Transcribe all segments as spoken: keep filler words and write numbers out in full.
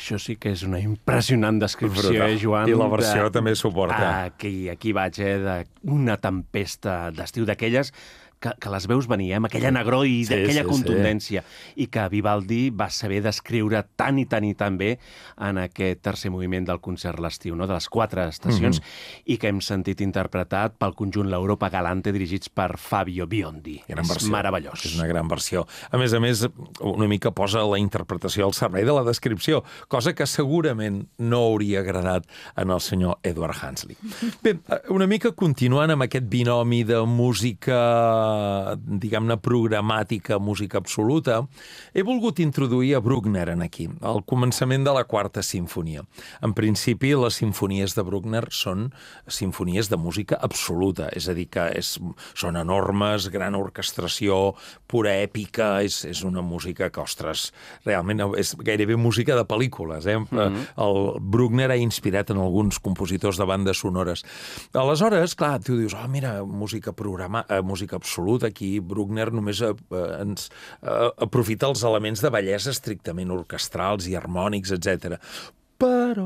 això sí que és una impressionant descripció, Brutal. eh, Joan? I la versió de... també suporta. Aquí, aquí vaig, eh, d'una tempesta d'estiu d'aquelles que, que les veus venir, eh, amb aquella negror i Sí, d'aquella sí, contundència, i que Vivaldi va saber descriure tan i tan i tan bé en aquest tercer moviment del concert l'estiu, no? De les quatre estacions, Mm-hmm. i que hem sentit interpretat pel conjunt l'Europa Galante, dirigits per Fabio Biondi. Gran És versió. meravellós. És una gran versió. A més a més, una mica posa la interpretació al servei de la descripció, cosa que segurament no hauria agradat en el senyor Edward Hansley. Bé, una mica continuant amb aquest binomi de música, diguem-ne, programàtica, música absoluta, he volgut introduir a Bruckner en aquí, al començament de la quarta sinfonia. En principi, les sinfonies de Bruckner són sinfonies de música absoluta, és a dir, que és, són enormes, gran orquestració, pura èpica, és, és una música que, ostres, realment és gairebé música de pel·lícules. Eh? Mm-hmm. El Bruckner ha inspirat en alguns compositors de bandes sonores. Aleshores, clar, tu dius, oh, mira, música, programa, eh, música absoluta, aquí Bruckner només eh, ens eh, aprofita els elements de bellesa estrictament orquestrals i harmònics, etcètera. Però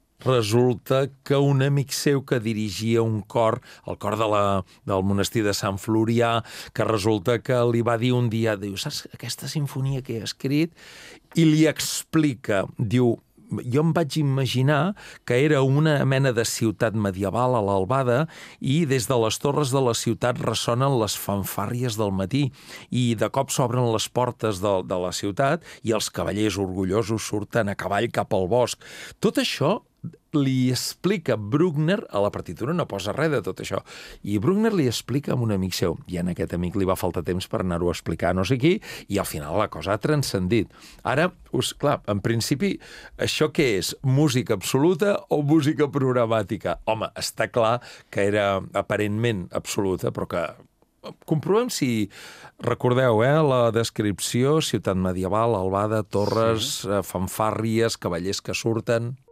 resulta que un amic seu que dirigia un cor, el cor de la, del monestir de Sant Florià, que resulta que li va dir un dia, diu, saps aquesta sinfonia que he escrit? I li explica, diu, jo em vaig imaginar que era una mena de ciutat medieval a l'albada i des de les torres de la ciutat ressonen les fanfàrries del matí i de cop s'obren les portes de, de la ciutat i els cavallers orgullosos surten a cavall cap al bosc. Tot això li explica Bruckner, a la partitura no posa res de tot això, i Bruckner li explica a un amic seu, i a aquest amic li va faltar temps per anar-ho a explicar a no sé qui, i al final la cosa ha transcendit. Ara, us, clar, en principi, això què és? Música absoluta o música programàtica? Home, està clar que era aparentment absoluta, però que comprovem si recordeu, eh, la descripció, ciutat medieval, albada, torres, sí. fanfàrries, cavallers que surten.